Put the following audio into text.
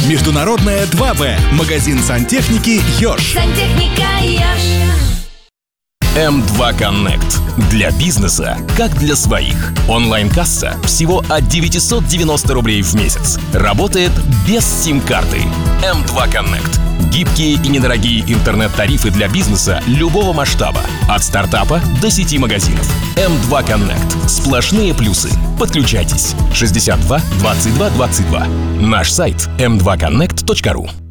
Международная 2В. Магазин сантехники «Ёж». Сантехника «Ёж». М2 Connect. Для бизнеса, как для своих. Онлайн-касса всего от 990 рублей в месяц. Работает без сим-карты. М2 Connect. Гибкие и недорогие интернет-тарифы для бизнеса любого масштаба. От стартапа до сети магазинов. М2 Connect. Сплошные плюсы. Подключайтесь. 62 22 22. Наш сайт m2connect.ru.